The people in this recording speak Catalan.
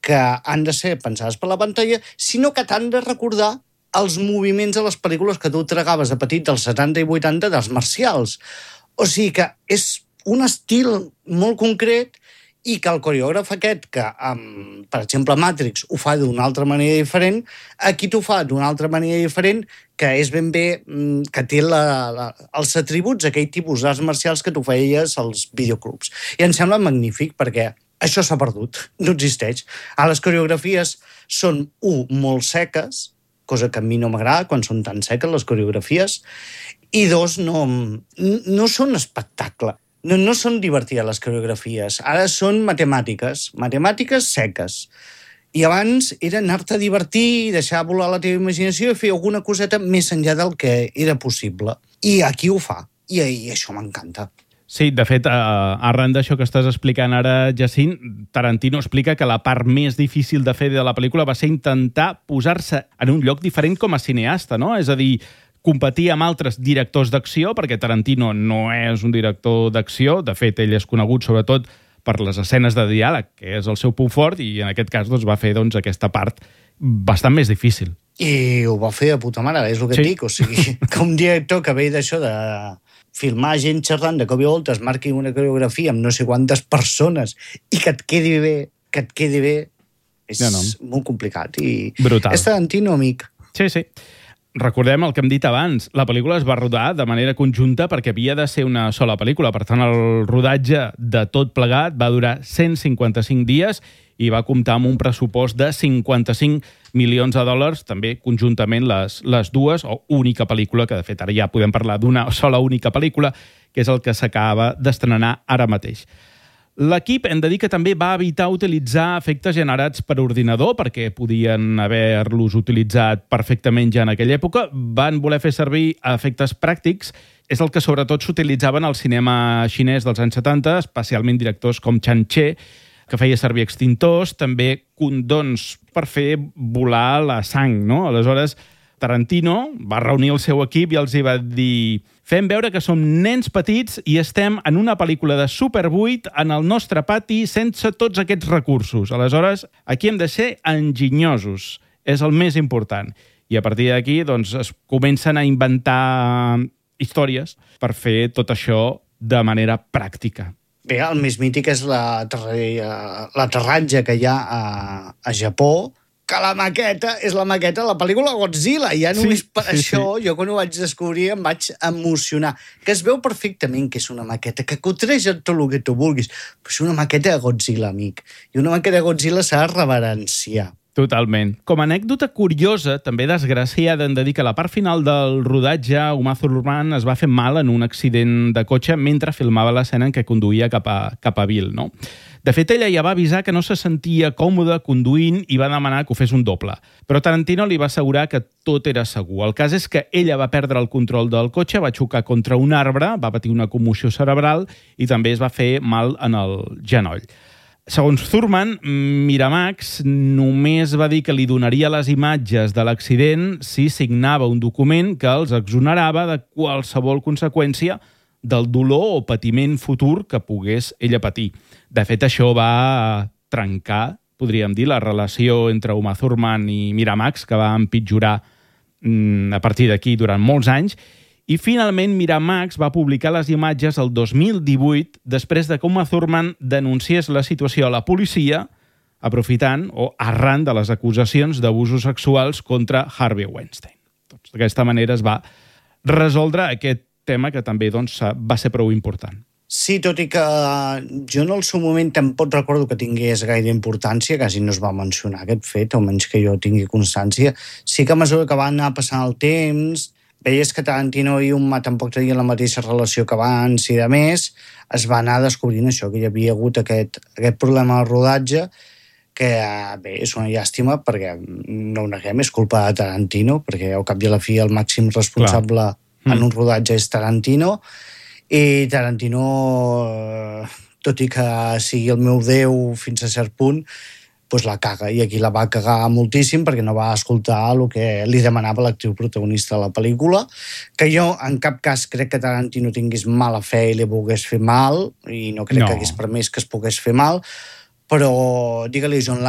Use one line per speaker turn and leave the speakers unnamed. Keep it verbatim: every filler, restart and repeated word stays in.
que han de ser pensades per la pantalla, sinó que t'han de recordar els moviments de les pel·lícules que tu tragaves de petit dels setanta i vuitanta dels marcials. O sigui que és un estil molt concret i que el coreògraf aquest, que, um, per exemple, Matrix ho fa d'una altra manera diferent, aquí t'ho fa d'una altra manera diferent, que és ben bé, um, que té la, la, els atributs d'aquell tipus d'arts marcials que tu feies als videoclubs. I em sembla magnífic, perquè això s'ha perdut, no existeix. A les coreografies són, un, molt seques, cosa que a mi no m'agrada quan són tan seques les coreografies, i dos, no, no són espectacle. No, no són divertides les coreografies, ara són matemàtiques, matemàtiques seques. I abans era anar-te a divertir, deixar volar la teva imaginació i fer alguna coseta més enllà del que era possible. I aquí ho fa, i, i això m'encanta.
Sí, de fet, arran d'això que estàs explicant ara, Jacint, Tarantino explica que la part més difícil de fer de la pel·lícula va ser intentar posar-se en un lloc diferent com a cineasta, no? És a dir, competir amb altres directors d'acció, perquè Tarantino no és un director d'acció, de fet, ell és conegut sobretot per les escenes de diàleg, que és el seu punt fort, i en aquest cas doncs, va fer doncs, aquesta part bastant més difícil.
I ho va fer de puta mare, és el que
sí.
et dic, o sigui, que un director que ve d'això de filmar gent xerrant de cop i volta, es marqui una coreografia amb no sé quantes persones i que et quedi bé, que et quedi bé, és no, no. molt complicat. I
brutal.
És Tarantino, amic.
Sí, sí. Recordem el que hem dit abans, la pel·lícula es va rodar de manera conjunta perquè havia de ser una sola pel·lícula. Per tant, el rodatge de tot plegat va durar cent cinquanta-cinc dies i va comptar amb un pressupost de cinquanta-cinc milions de dòlars, també conjuntament les, les dues, o única pel·lícula, que de fet ara ja podem parlar d'una sola única pel·lícula, que és el que s'acaba d'estrenar ara mateix. L'equip, hem de dir que també va evitar utilitzar efectes generats per ordinador, perquè podien haver-los utilitzat perfectament ja en aquella època. Van voler fer servir efectes pràctics. És el que sobretot s'utilitzaven al cinema xinès dels anys setanta, especialment directors com Chan Che, que feia servir extintors, també condons per fer volar la sang, no? Aleshores, Tarantino va reunir el seu equip i els hi va dir: fem veure que som nens petits i estem en una pel·lícula de Super vuit en el nostre pati sense tots aquests recursos. Aleshores, aquí hem de ser enginyosos. És el més important. I a partir d'aquí, doncs, es comencen a inventar històries per fer tot això de manera pràctica.
Bé, el més mític és l'aterratge que hi ha a, a Japó, que la maqueta és la maqueta de la pel·lícula Godzilla. I ja només sí, per sí, això, sí. jo quan ho vaig descobrir em vaig emocionar. Que es veu perfectament que és una maqueta, que cotreja tot el que tu vulguis, però és una maqueta de Godzilla, amic. I una maqueta de Godzilla s'ha de reverenciar.
Totalment. Com a anècdota curiosa, també desgraciada, hem de dir que a la part final del rodatge, Uma Thurman es va fer mal en un accident de cotxe mentre filmava l'escena en què conduïa cap a, cap a Bill, no? De fet, ella ja va avisar que no se sentia còmode conduint i va demanar que ho fes un doble. Però Tarantino li va assegurar que tot era segur. El cas és que ella va perdre el control del cotxe, va xocar contra un arbre, va patir una commoció cerebral i també es va fer mal en el genoll. Segons Thurman, Miramax només va dir que li donaria les imatges de l'accident si signava un document que els exonerava de qualsevol conseqüència del dolor o patiment futur que pogués ella patir. De fet, això va trencar, podríem dir, la relació entre Uma Thurman i Miramax, que va empitjorar a partir d'aquí durant molts anys, i finalment Miramax va publicar les imatges el dos mil divuit, després de que Uma Thurman denunciés la situació a la policia, aprofitant o arran de les acusacions d'abusos sexuals contra Harvey Weinstein. Doncs, d'aquesta manera es va resoldre aquest tema que també doncs, va ser prou important.
Sí, tot i que jo en el seu moment tampoc recordo que tingués gaire importància, quasi no es va mencionar aquest fet, almenys que jo tingui constància. Sí que a mesura que va anar passant el temps, veies que Tarantino i Uma tampoc tenien la mateixa relació que abans i de més, es va anar descobrint això, que hi havia hagut aquest, aquest problema de rodatge, que bé, és una llàstima perquè no ho neguem, és culpa de Tarantino, perquè al cap i a la fi el màxim responsable mm. en un rodatge és Tarantino, i Tarantino, tot i que sigui el meu déu fins a cert punt, doncs la caga, i aquí la va cagar moltíssim perquè no va escoltar el que li demanava l'actriu protagonista de la pel·lícula, que jo en cap cas crec que Tarantino tingués mala fe i li volgués fer mal, i no crec no. que hagués permès que es pogués fer mal, però digue-li John